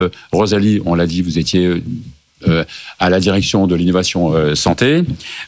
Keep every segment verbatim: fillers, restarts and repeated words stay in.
Euh, Rosalie, on l'a dit, vous étiez euh, à la direction de l'innovation euh, santé.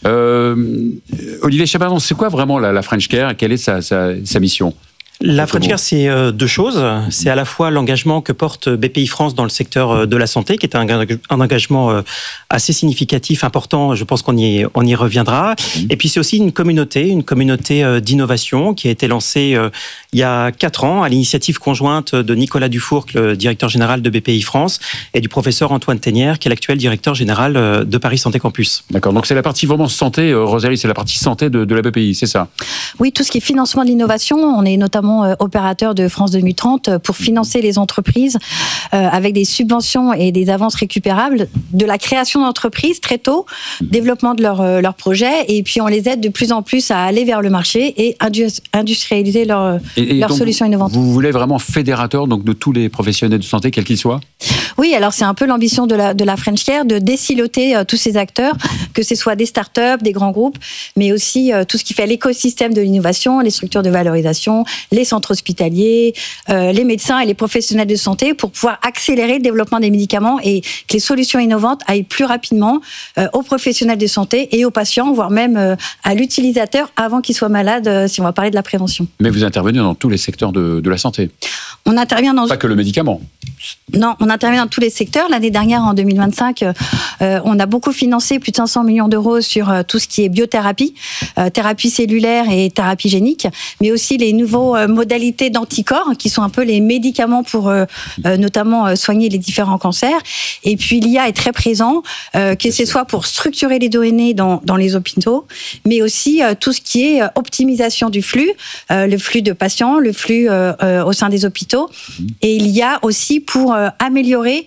Euh, Olivier Chabanon, c'est quoi vraiment la, la French Care? Quelle est sa, sa, sa mission? La French Care, c'est deux choses. C'est à la fois l'engagement que porte B P I France dans le secteur de la santé, qui est un, un engagement assez significatif, important. Je pense qu'on y, on y reviendra. Et puis, c'est aussi une communauté, une communauté d'innovation qui a été lancée il y a quatre ans à l'initiative conjointe de Nicolas Dufourc, le directeur général de B P I France, et du professeur Antoine Ténière, qui est l'actuel directeur général de Paris Santé Campus. D'accord. Donc, c'est la partie vraiment santé, Rosalie, c'est la partie santé de, de la B P I, c'est ça? Oui, tout ce qui est financement de l'innovation, on est notamment opérateur de France deux mille trente pour financer les entreprises euh, avec des subventions et des avances récupérables de la création d'entreprises très tôt, développement de leurs euh, leur projets, et puis on les aide de plus en plus à aller vers le marché et industrialiser leurs leur solutions innovantes. Vous voulez vraiment fédérateur donc, de tous les professionnels de santé, quels qu'ils soient? Oui, alors c'est un peu l'ambition de la, de la French Care, de désiloter euh, tous ces acteurs, que ce soit des startups, des grands groupes, mais aussi euh, tout ce qui fait l'écosystème de l'innovation, les structures de valorisation, les centres hospitaliers, euh, les médecins et les professionnels de santé pour pouvoir accélérer le développement des médicaments et que les solutions innovantes aillent plus rapidement euh, aux professionnels de santé et aux patients, voire même euh, à l'utilisateur avant qu'il soit malade, euh, si on va parler de la prévention. Mais vous intervenez dans tous les secteurs de, de la santé? On intervient dans... Pas que le médicament. Non, on intervient dans tous les secteurs. L'année dernière, en deux mille vingt-cinq, euh, on a beaucoup financé, plus de cinq cents millions d'euros sur euh, tout ce qui est biothérapie, euh, thérapie cellulaire et thérapie génique, mais aussi les nouveaux euh, modalités d'anticorps, qui sont un peu les médicaments pour euh, euh, notamment euh, soigner les différents cancers. Et puis l'I A est très présent, euh, que ce soit pour structurer les données dans, dans les hôpitaux, mais aussi euh, tout ce qui est euh, optimisation du flux, euh, le flux de patients, le flux euh, euh, au sein des hôpitaux. Et il y a aussi pour euh, améliorer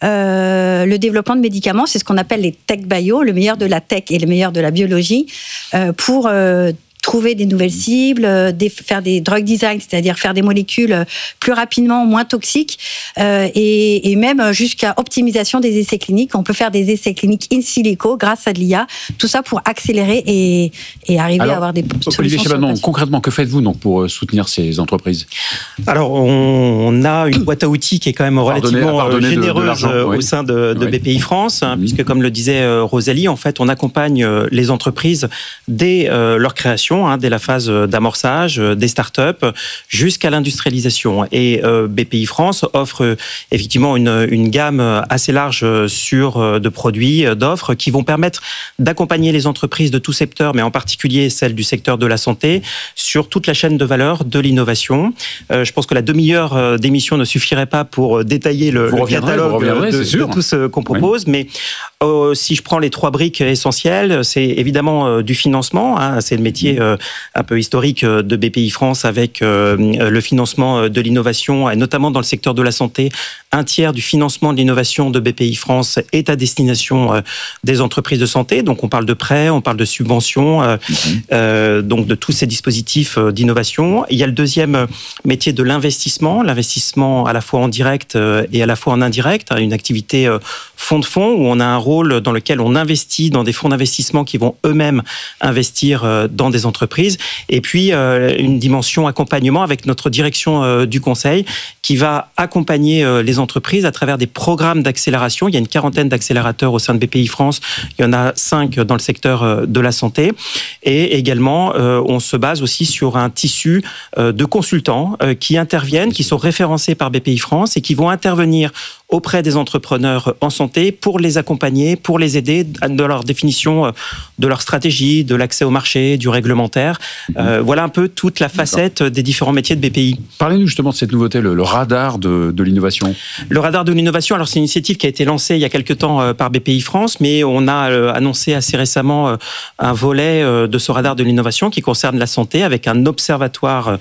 euh, le développement de médicaments, c'est ce qu'on appelle les tech bio, le meilleur de la tech et le meilleur de la biologie, euh, pour euh, trouver des nouvelles cibles, euh, des, faire des drug design, c'est-à-dire faire des molécules plus rapidement, moins toxiques, euh, et, et même jusqu'à optimisation des essais cliniques. On peut faire des essais cliniques in silico grâce à de l'I A, tout ça pour accélérer et, et arriver Alors, à avoir des solutions. Olivier Chabanon, concrètement, que faites-vous donc pour soutenir ces entreprises? Alors, on, on a une boîte à outils qui est quand même relativement pardonnez, pardonnez généreuse de, de au oui. sein de, de oui. B P I France, hein, oui. puisque comme le disait Rosalie, en fait, on accompagne les entreprises dès euh, leur création, Hein, dès la phase d'amorçage, des startups, jusqu'à l'industrialisation. Et euh, B P I France offre euh, effectivement une, une gamme assez large sur, euh, de produits, d'offres, qui vont permettre d'accompagner les entreprises de tout secteur, mais en particulier celles du secteur de la santé, sur toute la chaîne de valeur de l'innovation. Euh, je pense que la demi-heure d'émission ne suffirait pas pour détailler le, le catalogue de, de tout ce qu'on propose, oui. mais euh, si je prends les trois briques essentielles, c'est évidemment euh, du financement, hein, c'est le métier euh, un peu historique de B P I France avec euh, le financement de l'innovation, et notamment dans le secteur de la santé. Un tiers du financement de l'innovation de B P I France est à destination euh, des entreprises de santé. Donc on parle de prêts, on parle de subventions, euh, mm-hmm. euh, donc de tous ces dispositifs euh, d'innovation. Il y a le deuxième métier de l'investissement, l'investissement à la fois en direct euh, et à la fois en indirect, hein, une activité euh, fonds de fonds où on a un rôle dans lequel on investit dans des fonds d'investissement qui vont eux-mêmes investir euh, dans des entreprises. Et puis euh, une dimension accompagnement avec notre direction euh, du conseil qui va accompagner euh, les entreprises à travers des programmes d'accélération. Il y a une quarantaine d'accélérateurs au sein de B P I France. Il y en a cinq dans le secteur euh, de la santé. Et également, euh, on se base aussi sur un tissu euh, de consultants euh, qui interviennent, qui sont référencés par B P I France et qui vont intervenir auprès des entrepreneurs en santé pour les accompagner, pour les aider dans leur définition de leur stratégie, de l'accès au marché, du réglementaire. Euh, voilà un peu toute la facette D'accord. des différents métiers de B P I. Parlez-nous justement de cette nouveauté, le, le radar de, de l'innovation. Le radar de l'innovation, alors c'est une initiative qui a été lancée il y a quelques temps par B P I France, mais on a annoncé assez récemment un volet de ce radar de l'innovation qui concerne la santé avec un observatoire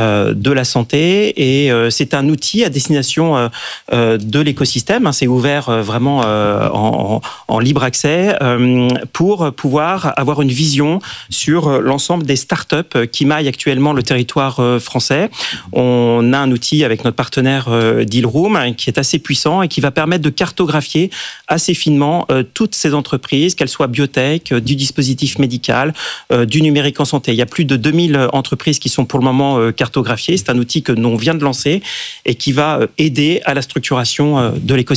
de la santé, et c'est un outil à destination de l'économie. Écosystème, c'est ouvert vraiment en, en libre accès pour pouvoir avoir une vision sur l'ensemble des startups qui maillent actuellement le territoire français. On a un outil avec notre partenaire Dealroom qui est assez puissant et qui va permettre de cartographier assez finement toutes ces entreprises, qu'elles soient biotech, du dispositif médical, du numérique en santé. Il y a plus de deux mille entreprises qui sont pour le moment cartographiées. C'est un outil que l'on vient de lancer et qui va aider à la structuration de l'écosystème.